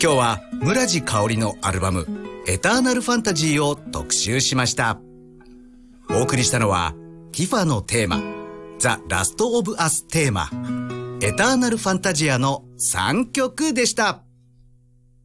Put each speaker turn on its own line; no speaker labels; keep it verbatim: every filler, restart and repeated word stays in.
今日は村地香織のアルバムエターナルファンタジーを特集しました。お送りしたのはティファのテーマザ・ラスト・オブ・アステーマエターナルファンタジアのさんきょくでした。